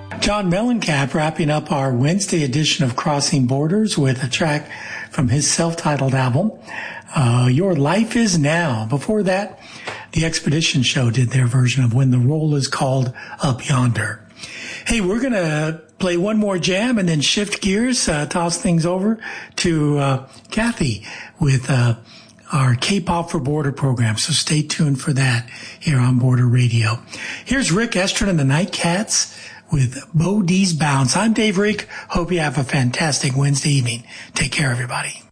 John Mellencamp wrapping up our Wednesday edition of Crossing Borders with a track from his self-titled album, Your Life Is Now. Before that, the Expedition Show did their version of When the Roll Is Called Up Yonder. Hey, we're going to play one more jam and then shift gears, toss things over to Kathy with our K-Pop for Border program. So stay tuned for that here on Border Radio. Here's Rick Estrin and the Nightcats with Bo D's Bounce. I'm Dave Reek. Hope you have a fantastic Wednesday evening. Take care, everybody.